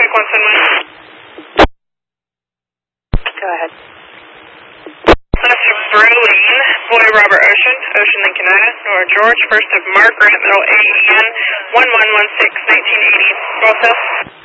Mike 171. Go ahead. Left of Berlin, Boy Robert Ocean, Ocean Lincoln Ida, Nora George, first of Mark, Grant Middle, AEN, 1116, 1980, Roll test.